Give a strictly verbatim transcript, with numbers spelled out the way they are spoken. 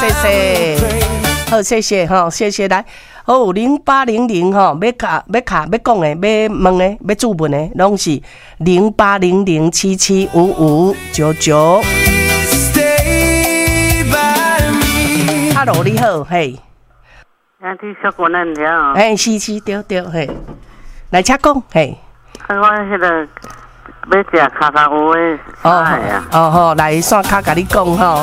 谢，好，谢谢哈，谢谢来。哦，零八零零吼，要卡要卡要讲的，要问的，要注文的，拢是零八零零七七五五九九。Hello， 你好，嘿。 兄弟小姑娘了。 哎，是是，对对，嘿。来，请讲，嘿。 我迄个要食卡卡乌的菜啊。 哦，好，来线卡甲你讲吼。